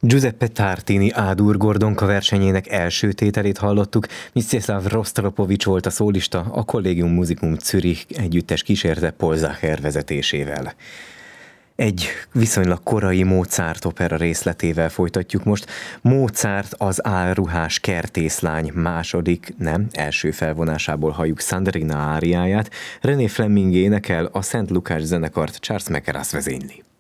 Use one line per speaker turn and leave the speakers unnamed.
Giuseppe Tartini A-dur Gordonka versenyének első tételét hallottuk, Mstislav Rostropovics volt a szólista, a Collegium Musicum Zürich együttes kísérte Paul Zacher vezetésével. Egy viszonylag korai Mozart opera részletével folytatjuk most. Mozart az álruhás kertészlány első felvonásából halljuk Sandrina áriáját, René Fleming énekel, a Szent Lukács zenekart Charles Mackerras vezényli.